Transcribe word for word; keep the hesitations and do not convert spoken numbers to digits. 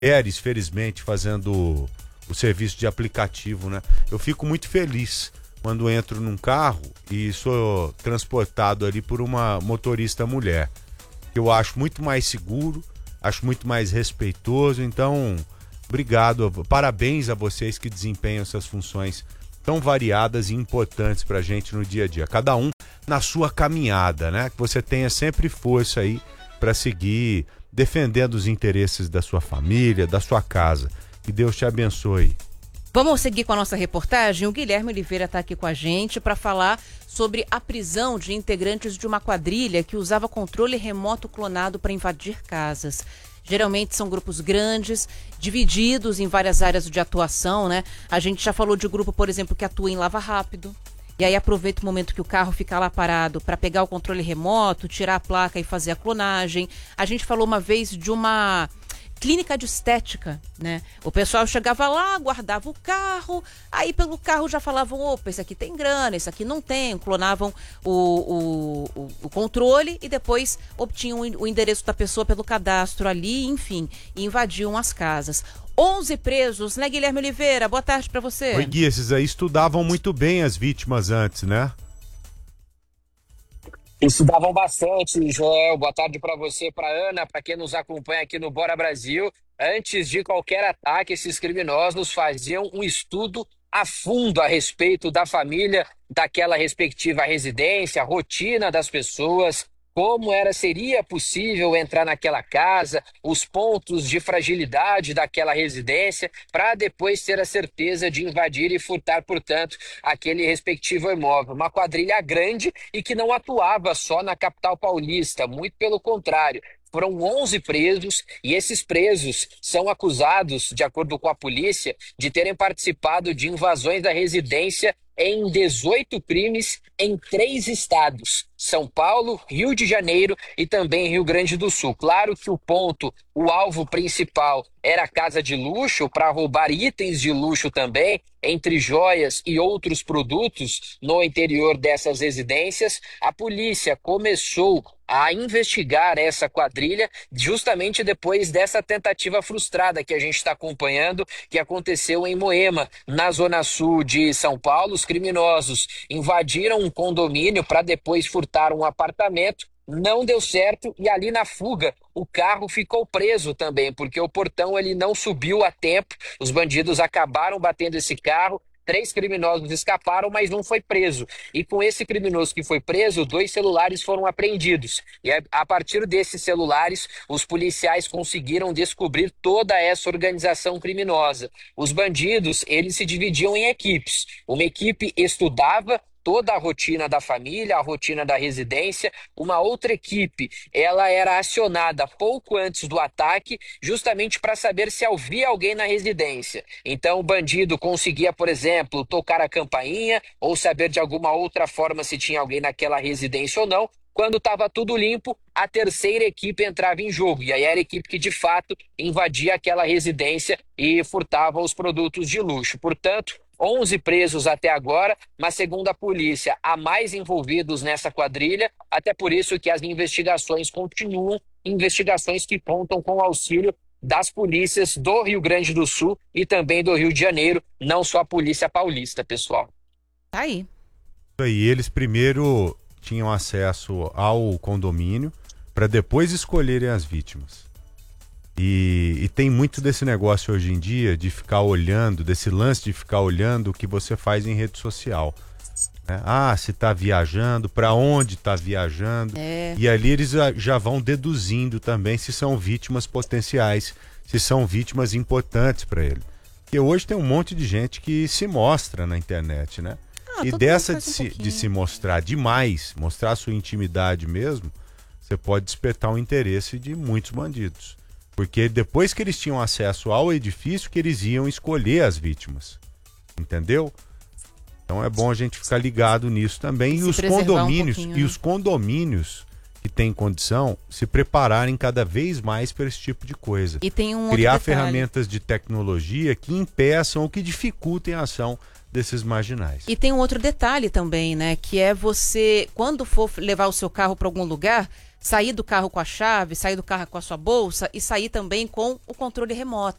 mulheres, felizmente, fazendo o serviço de aplicativo, né? Eu fico muito feliz quando entro num carro e sou transportado ali por uma motorista mulher. Eu acho muito mais seguro, acho muito mais respeitoso, então, obrigado, parabéns a vocês que desempenham essas funções tão variadas e importantes pra gente no dia a dia. Cada um na sua caminhada, né? Que você tenha sempre força aí para seguir defendendo os interesses da sua família, da sua casa. Que Deus te abençoe. Vamos seguir com a nossa reportagem. O Guilherme Oliveira está aqui com a gente para falar sobre a prisão de integrantes de uma quadrilha que usava controle remoto clonado para invadir casas. Geralmente são grupos grandes, divididos em várias áreas de atuação, né? A gente já falou de grupo, por exemplo, que atua em lava rápido. E aí aproveita o momento que o carro fica lá parado para pegar o controle remoto, tirar a placa e fazer a clonagem. A gente falou uma vez de uma clínica de estética, né? O pessoal chegava lá, guardava o carro, aí pelo carro já falavam, opa, esse aqui tem grana, esse aqui não tem, clonavam o, o, o, o controle e depois obtinham o endereço da pessoa pelo cadastro ali, enfim, e invadiam as casas. onze presos, né, Guilherme Oliveira? Boa tarde pra você. Oi, Gui, esses aí estudavam muito bem as vítimas antes, né? Estudavam bastante, Joel. Boa tarde para você, para Ana, para quem nos acompanha aqui no Bora Brasil. Antes de qualquer ataque, esses criminosos faziam um estudo a fundo a respeito da família, daquela respectiva residência, a rotina das pessoas, como era seria possível entrar naquela casa, os pontos de fragilidade daquela residência, para depois ter a certeza de invadir e furtar, portanto, aquele respectivo imóvel. Uma quadrilha grande e que não atuava só na capital paulista, muito pelo contrário. Foram onze presos e esses presos são acusados, de acordo com a polícia, de terem participado de invasões da residência em dezoito crimes em três estados: São Paulo, Rio de Janeiro e também Rio Grande do Sul. Claro que o ponto, o alvo principal era a casa de luxo, para roubar itens de luxo também, entre joias e outros produtos no interior dessas residências. A polícia começou a investigar essa quadrilha justamente depois dessa tentativa frustrada que a gente está acompanhando, que aconteceu em Moema, na zona sul de São Paulo. Os criminosos invadiram um condomínio para depois furtar um apartamento. Não deu certo e ali na fuga o carro ficou preso também, porque o portão ele não subiu a tempo. Os bandidos acabaram batendo esse carro. Três criminosos escaparam, mas não foi preso. E com esse criminoso que foi preso, dois celulares foram apreendidos. E a partir desses celulares, os policiais conseguiram descobrir toda essa organização criminosa. Os bandidos, eles se dividiam em equipes. Uma equipe estudava toda a rotina da família, a rotina da residência. Uma outra equipe, ela era acionada pouco antes do ataque, justamente para saber se havia alguém na residência. Então o bandido conseguia, por exemplo, tocar a campainha ou saber de alguma outra forma se tinha alguém naquela residência ou não. Quando estava tudo limpo, a terceira equipe entrava em jogo. E aí era a equipe que, de fato, invadia aquela residência e furtava os produtos de luxo. Portanto, onze presos até agora, mas segundo a polícia, há mais envolvidos nessa quadrilha, até por isso que as investigações continuam, investigações que contam com o auxílio das polícias do Rio Grande do Sul e também do Rio de Janeiro, não só a polícia paulista, pessoal. Tá aí. E eles primeiro tinham acesso ao condomínio para depois escolherem as vítimas. E, e tem muito desse negócio hoje em dia de ficar olhando, desse lance de ficar olhando o que você faz em rede social. Né? Ah, se tá viajando, para onde tá viajando. É. E ali eles já vão deduzindo também se são vítimas potenciais, se são vítimas importantes para ele. Porque hoje tem um monte de gente que se mostra na internet, né? Ah, e todo dessa mundo de faz um se, pouquinho. de se mostrar demais, mostrar a sua intimidade mesmo, você pode despertar o interesse de muitos bandidos. Porque depois que eles tinham acesso ao edifício, que eles iam escolher as vítimas. Entendeu? Então é bom a gente ficar ligado nisso também. E Se os preservar um condomínios, pouquinho, e né? os condomínios que têm condição, se prepararem cada vez mais para esse tipo de coisa. E tem um outro Criar detalhe. ferramentas de tecnologia que impeçam ou que dificultem a ação desses marginais. E tem um outro detalhe também, né? Que é você, quando for levar o seu carro para algum lugar, sair do carro com a chave, sair do carro com a sua bolsa e sair também com o controle remoto.